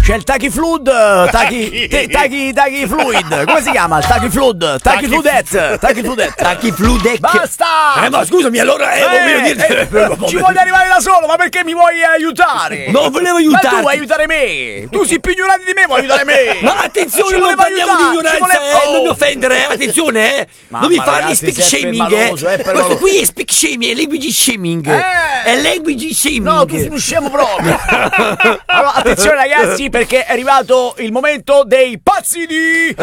C'è il Tachifluid, Tachifluid, come si chiama? Il Tachifluid, Tachifluidec. Basta! Ma scusami, allora voglio dirti. Ci voglio arrivare da solo, ma perché mi vuoi aiutare? Non volevo aiutarti. Ma tu vuoi aiutare me? Tu sei più ignorante di me, vuoi aiutare me? Ma attenzione, non parliamo di ignoranza, non mi offendere, attenzione, non mi farmi speak shaming, questo qui è speak shaming, è language shaming, è language shaming. No, tu sei uno scemo proprio. Allora, attenzione ragazzi, perché è arrivato il momento dei pazzi di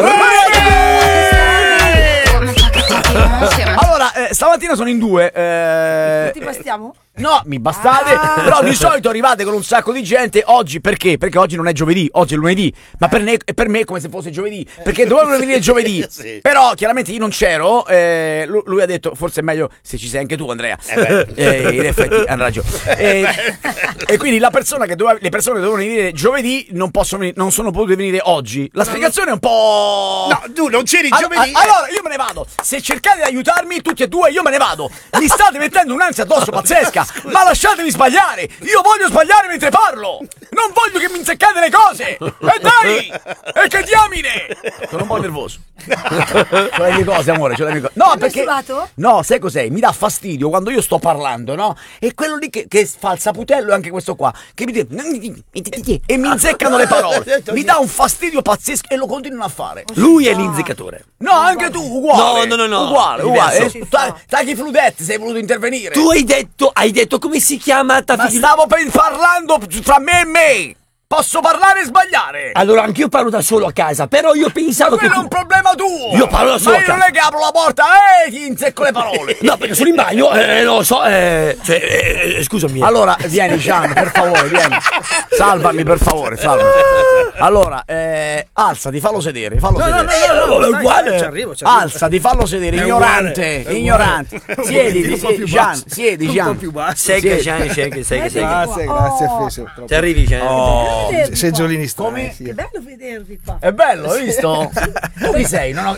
Allora, stamattina sono in due. Ti bastiamo? No, mi bastate, però di solito arrivate con un sacco di gente. Oggi perché? Perché oggi non è giovedì, oggi è lunedì. Ma per me è come se fosse giovedì, perché dovevano venire giovedì. Sì. Però chiaramente io non c'ero. Lui ha detto forse è meglio se ci sei anche tu, Andrea. In effetti hanno ragione. E quindi le persone che dovevano venire giovedì non sono potute venire oggi. La spiegazione è un po'. No, tu non c'eri giovedì. Allora io me ne vado. Se cercate di aiutarmi tutti e due, io me ne vado. Mi state mettendo un'ansia addosso pazzesca. Ma lasciatemi sbagliare! Io voglio sbagliare mentre parlo! Non voglio che mi inseccate le cose! E dai! E che diamine! Sono un po' nervoso. C'ho le mie cose, amore, c'ho le mie cose. No, perché. No, sai cos'è? Mi dà fastidio quando io sto parlando, no? E quello lì che fa il saputello è anche questo qua. Che mi dice. E mi inseccano le parole. Mi dà un fastidio pazzesco e lo continuano a fare. Lui è l'inseccatore. No, anche tu, uguale. No. Uguale. Tachifludet, sei voluto intervenire. Tu hai detto come si chiama? Ma stavo parlando tra me e me. Posso parlare e sbagliare. Allora anch'io parlo da solo a casa, però io pensavo che. Quello è un problema tuo. Io parlo da solo. Ma io non è che apro la porta ti insecco le parole. No, perché sono in bagno, non lo so, scusami. Allora, vieni Gian, per favore, vieni. Salvami, per favore, salvami. Allora, alzati, fallo sedere, No, uguale. Ci arrivo. Alzati, fallo sedere, ignorante. Siediti, Gian, siedi, Gian. Un po' più basso. Sai che Grazie, Feso. Ti arrivi, Gian. Seggiolini strani. È bello vedervi qua. È bello, hai visto? Tu chi sei? No,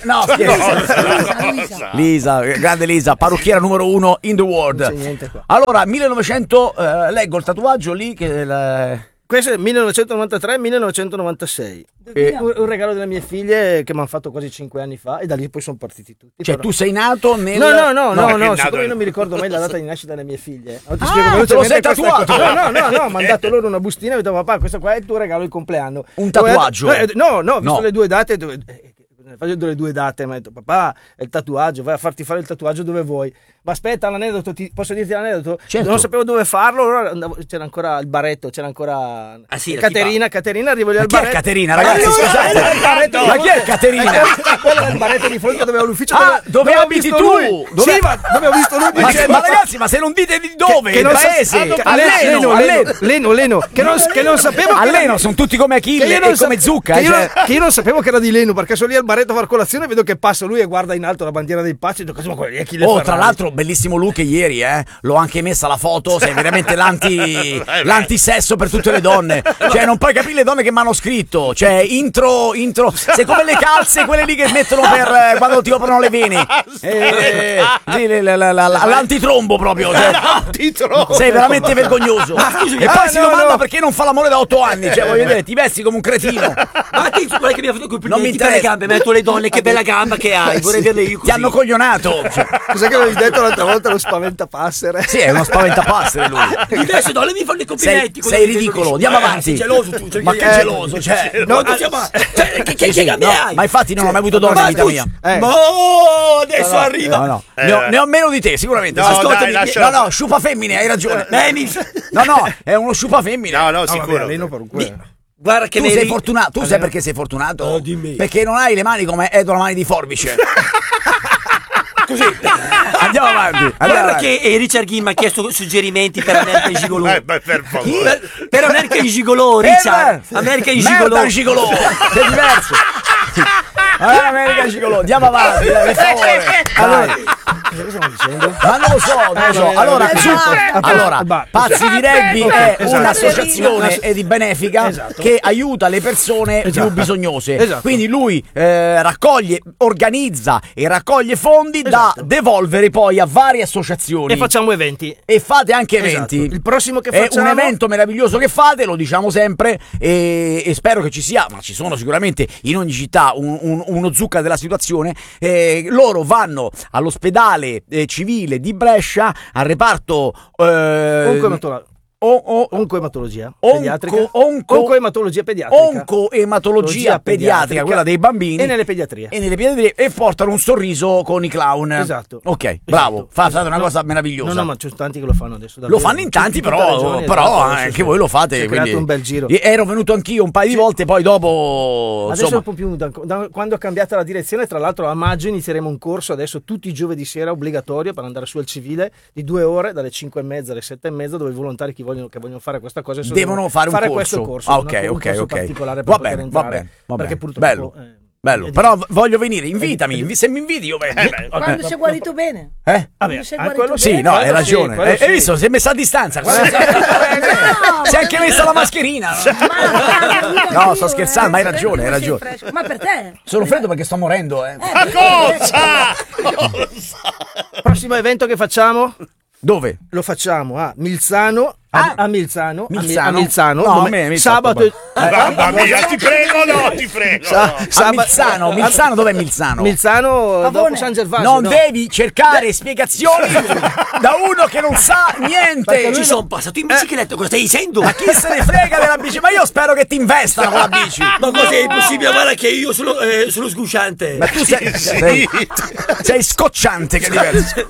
Lisa, grande Lisa, parrucchiera numero 1 in the world. Non c'è niente qua. Allora, 1900, leggo il tatuaggio lì che Questo è 1993-1996. Un regalo delle mie figlie che mi hanno fatto quasi 5 anni fa e da lì poi sono partiti tutti. Cioè, tu sei nato nel. No, siccome io non mi ricordo mai la data di nascita delle mie figlie. Te lo sei tatuato? No, mi hanno dato loro una bustina e ho detto papà, questo qua è il tuo regalo di compleanno. Un tatuaggio? No, visto le due date. Facendo le due date mi ha detto papà è il tatuaggio, vai a farti fare il tatuaggio dove vuoi. Ma aspetta, l'aneddoto, posso dirti l'aneddoto? Certo. Non sapevo dove farlo, allora c'era ancora il baretto, c'era ancora Caterina, arrivo lì al baretto. Chi è Caterina, ragazzi? Scusate. Ma chi è Caterina? Quella del baretto di fronte dove ho l'ufficio. Dove abiti tu? Sì, ma dove ho visto lui? Ma ragazzi, ma se non dite di dove? Che il paese? Leno, che non sapevo. A Leno sono tutti come Achille e come Zucca. Che io non sapevo che era di Leno, perché sono lì al baretto a far colazione, vedo che passa lui e guarda in alto la bandiera dei Pazzi. Tra l'altro bellissimo look ieri, l'ho anche messa la foto, sei veramente l'antisesso per tutte le donne. Cioè non puoi capire le donne che mi hanno scritto. Cioè intro, sei come le calze, quelle lì che mettono per quando ti operano le vene. L'antitrombo proprio. Sei veramente vergognoso. E poi si domanda perché non fa l'amore da 8 anni. Cioè voglio dire, ti vesti come un cretino. Ma ti guarda che mi ha fatto complimenti. Non mi interessa. Le gambe, metto le donne, che bella gamba che hai. Vorrei vederle io così. Ti hanno coglionato. Cos'è che avevi detto l'altra volta? Lo spaventapassere. Sì, è uno spaventapassere lui. Diverse donne mi fanno i complimenti. Sei ridicolo, andiamo avanti. Sei geloso tu. Ma che geloso, cioè. Che gambe hai? Ma infatti non ho mai avuto donne in vita mia. Adesso arriva. No. Ne ho meno di te, sicuramente. Ascoltami. No, sciupa femmine, hai ragione. No, è uno sciupa femmine. No, sicuro. Guarda che tu sei fortunato. Tu sai perché sei fortunato? Oh, dimmi. Perché non hai le mani come Edo la mani di forbice. Così. Andiamo avanti. Guarda che Richard Gere mi ha chiesto suggerimenti per American Gigolo. Per favore. Per American Gigolo, Richard. American Gigolo. Gigolo. È diverso. American Gigolo. Andiamo avanti, per favore. Allora, Cosa stiamo dicendo? Ma non lo so. Allora, Pazzi di Rugby è un'associazione di benefica che aiuta le persone più bisognose. Quindi lui raccoglie, organizza e raccoglie fondi da devolvere poi a varie associazioni. E facciamo eventi. E fate anche eventi. Il prossimo che facciamo è un evento meraviglioso che fate, lo diciamo sempre, e spero che ci sia, ma ci sono sicuramente in ogni città uno zucca della situazione. Loro vanno all'ospedale civile di Brescia, al reparto oncoematologia pediatrica. Oncoematologia pediatrica, quella dei bambini. E nelle pediatrie. E portano un sorriso con i clown. Esatto. Ok, bravo. Fate una cosa meravigliosa. No, ma c'è tanti che lo fanno adesso. Lo fanno in tanti, però anche voi lo fate. Si è creato un bel giro. Ero venuto anch'io un paio di volte, poi dopo. Adesso è un po' più. Quando ha cambiato la direzione, tra l'altro a maggio inizieremo un corso adesso tutti i giovedì sera obbligatorio per andare su al civile di 2 ore, dalle 5:30 alle 7:30, dove i volontari che vogliono fare questa cosa devono fare un corso. Questo corso. Ok. Particolare Va bene. Perché purtroppo bello. Però voglio venire, invitami. Se mi inviti io vengo. Quando sei guarito bene. Vabbè, quello sì, no, hai ragione. Hai visto? Si è messa a distanza. Si è anche messa la mascherina. No, sto scherzando, ma hai ragione. Ma per te? Sono freddo perché sto morendo. Ma cosa? Prossimo evento che facciamo? Dove? Lo facciamo a Milzano. A Milzano. No, sabato. Mamma mia, ti prego. A Milzano, dov'è Milzano? Milzano dopo San Gervasio. Non devi cercare spiegazioni da uno che non sa niente. Ci sono passato in bicicletta, cosa stai dicendo? Ma chi se ne frega della bici? Ma io spero che ti investano con la bici. Ma cosa è impossibile? Guarda che io sono sgusciante. Ma tu sei scocciante, che è diverso.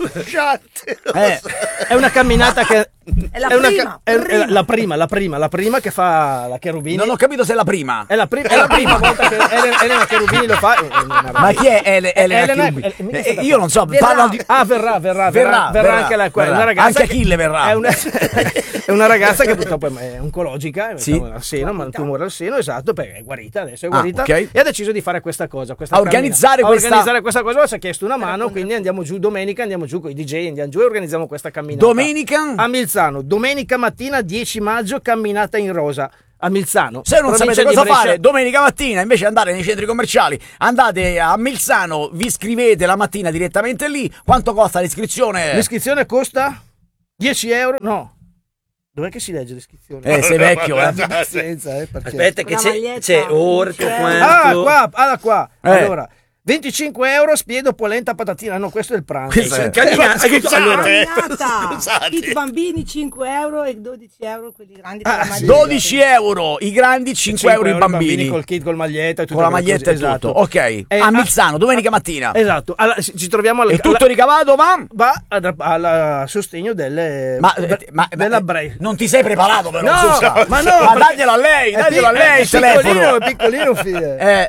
È una camminata che è la prima che fa la Cherubini. Non ho capito se è la prima. È la prima volta che Elena Cherubini lo fa. Ma chi è Elena Cherubini? Io non so, parlano di... verrà anche lei. Una ragazza anche Achille verrà. È una ragazza che purtroppo è oncologica, al seno, ma un tumore al seno, esatto, perché è guarita, adesso è guarita, e ha deciso di fare questa cosa, organizzare questa cosa, ci ha chiesto una mano, quindi andiamo giù domenica, andiamo giù con i DJ, andiamo giù e organizziamo questa camminata. Domenica? A Milzano, domenica mattina 10 maggio, camminata in rosa. A Milzano. Se non sapete cosa fare domenica mattina, invece di andare nei centri commerciali, andate a Milzano, vi iscrivete la mattina direttamente lì. Quanto costa l'iscrizione? L'iscrizione costa 10 euro. No. Dov'è che si legge l'iscrizione? Sei vecchio, Aspetta che c'è orco quanto. Qua. Allora, 25 euro, spiedo, polenta, patatina. No, questo è il pranzo. I bambini 5 euro e 12 euro quelli grandi. 12 euro i grandi, 5 euro i bambini. Col kit, col maglietta e tutto. Con la maglietta e tutto. Ok. A Milzano, domenica mattina. Esatto. Ci troviamo e tutto ricavato va al sostegno delle. Della Brescia. Non ti sei preparato però. No, ma daglielo a lei, il telefono. È piccolino, fide.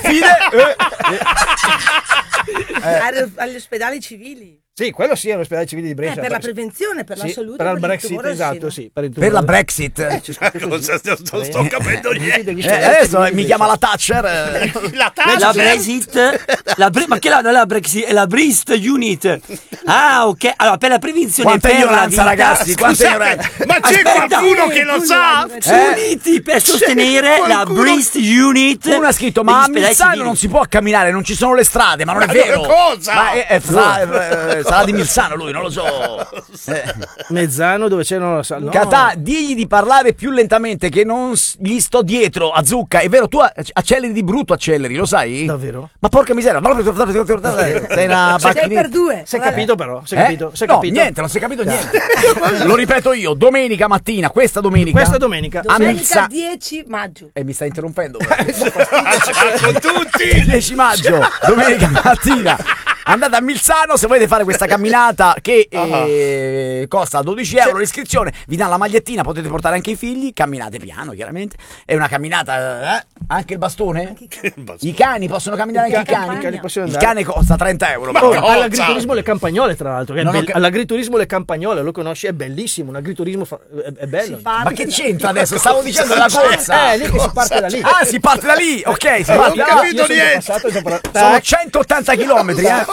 Agli ospedali civili. Sì, quello sì, è l'ospedale civile di Brescia. Per la prevenzione, per la salute. Per il Brexit, esatto, sì. Per la Brexit. Non sto capendo niente. Adesso mi chiama la Thatcher. La Brexit. Ma che la Brexit? È la Brist Unit. Ah, ok. Allora, per la prevenzione. Quanta ignoranza, ragazzi. Quanta ignoranza. Ma c'è qualcuno che lo sa? Uniti per sostenere la Brist Unit. Uno ha scritto: ma a Milzano non si può camminare, non ci sono le strade. Ma non è vero. Cosa? Sarà di Milzano lui, non lo so. Mezzano, dove c'è non lo so. Catà, digli di parlare più lentamente, che non gli sto dietro a zucca. È vero, tu acceleri di brutto, acceleri, lo sai? Davvero? Ma porca miseria, sei una per due. Sei capito però? Sei capito? Niente, non si è capito niente. Lo ripeto io, domenica mattina, questa domenica a Milzano 10 maggio. E mi stai interrompendo. Con tutti 10 maggio, domenica mattina. Andate a Milzano se volete fare questa camminata che costa 12 euro l'iscrizione, vi danno la magliettina, potete portare anche i figli, camminate piano chiaramente, è una camminata, anche il bastone? I cani possono camminare, anche i cani? Il cane costa 30 euro. All'agriturismo Le Campagnole, tra l'altro, all'agriturismo Le Campagnole, lo conosci, è bellissimo, un agriturismo è bello. Ma che c'entra adesso? Stavo dicendo la corsa. Lì che si parte da lì. Si parte da lì, ok, si parte. Non ho capito niente. Sono 180 chilometri,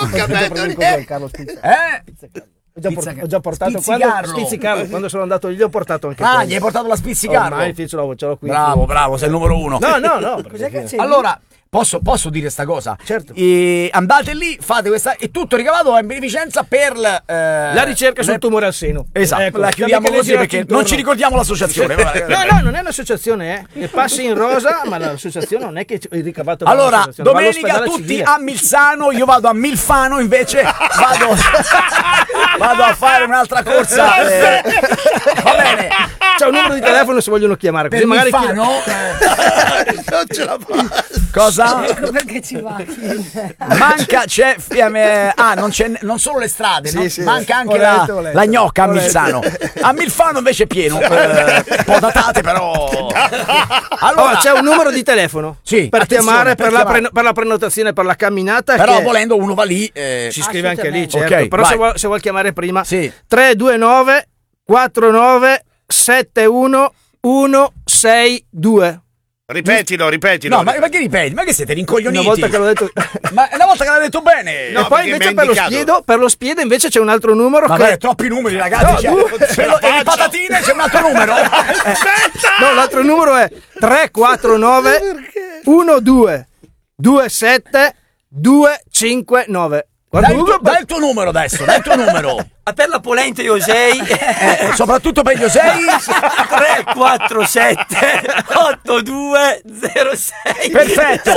Carlo Ho già portato Spizzicarlo. Quando sono andato gli ho portato anche gli hai portato la Spizzicarlo? Ormai ce l'ho qui. Bravo, sei il numero uno. No. Cos'è che c'è? Allora, posso dire sta cosa? Certo. Andate lì, fate questa e tutto ricavato è in beneficenza per la ricerca sul tumore al seno. Esatto, ecco, la chiudiamo così perché non ci ricordiamo l'associazione. No, non è un'associazione, Le passi in rosa, ma l'associazione non è che il ricavato. Allora, domenica tutti a Milzano, io vado a Milfano invece, vado a fare un'altra corsa. Va bene. C'è un numero di telefono se vogliono chiamare. Per magari Milfano? Non ce la fa. Cosa? Ecco perché ci va. Manca, non solo le strade, no? Sì. Manca anche Ho letto. la gnocca a Milzano. A Milfano invece è pieno, un po' datate però. Allora c'è un numero di telefono per chiamare per la prenotazione per la camminata. Però volendo uno va lì. Si scrive anche lì, certo. Okay, però se vuol chiamare prima, sì. 329 49 71 162. Ripetilo. No, ma che ripeti? Ma che siete rincoglioniti? Una volta che l'ho detto. Ma una volta che l'ha detto bene. No, e poi invece per lo spiedo invece c'è un altro numero. Ma troppi numeri, ragazzi. E le patatine c'è un altro numero. No, l'altro numero è 349 12 27 259. Dai il tuo numero adesso, dai il tuo numero. Per la polenta io 6 soprattutto per gli 6 347 8206. Perfetto.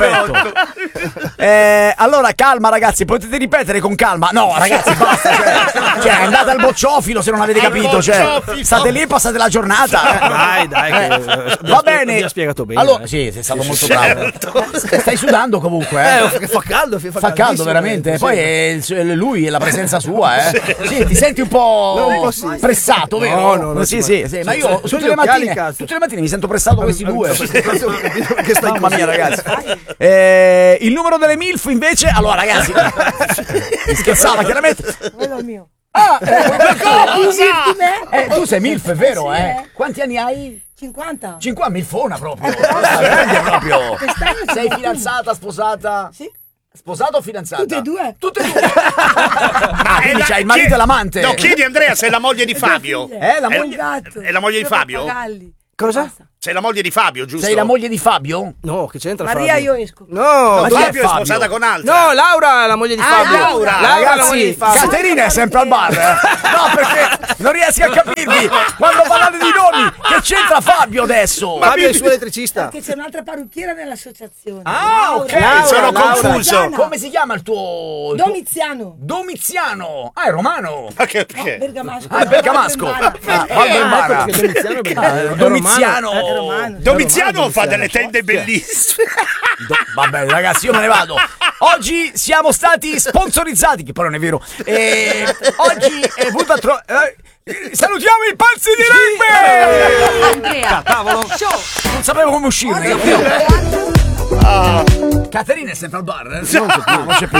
Allora calma ragazzi, potete ripetere con calma. No ragazzi basta, cioè andate al bocciofilo se non avete capito, state lì e passate la giornata. Dai, va bene. Mi ha spiegato bene. Allora sì, sei stato molto bravo. Stai sudando comunque, fa caldo veramente. Poi è lui e la presenza sua, Sì, ti senti un po' pressato, vero? No, sì, ma io tutte le mattine mi sento pressato questi due. Mamma mia, ragazzi. Il numero delle MILF invece, allora ragazzi, mi scherzava chiaramente. Quello è il mio. Tu sei MILF, è vero, Sì, Quanti anni hai? 50. 50 milfona proprio. Proprio. Sei fidanzata, sposata? Sì. Sposato o fidanzata? Tutte e due. Quindi c'hai il marito e l'amante. No, chiedi Andrea se è la moglie di Fabio. La moglie? È la moglie di Fabio? Cosa? Sei la moglie di Fabio, giusto? Sei la moglie di Fabio? No, che c'entra Maria, Fabio? io esco. No, Fabio è sposata con altri. No, Laura è la moglie di Fabio. Laura, è la moglie di Fabio. Caterina è sempre al bar. No, perché non riesco a capirvi. Quando parlate di nomi, che c'entra Fabio adesso? Fabio è il suo elettricista. Perché c'è un'altra parrucchiera nell'associazione. Ok. Sono confuso. Come si chiama il tuo? Domiziano. Domiziano. È romano. Ma perché? Bergamasco. Bergamasco. Domiziano fa delle tende bellissime. Vabbè ragazzi, io me ne vado. Oggi siamo stati sponsorizzati, che poi non è vero. Oggi è venuto salutiamo i pazzi di Lembe. Andrea. Cavolo. Non sapevo come uscirne. Caterina è sempre al bar? Non c'è più.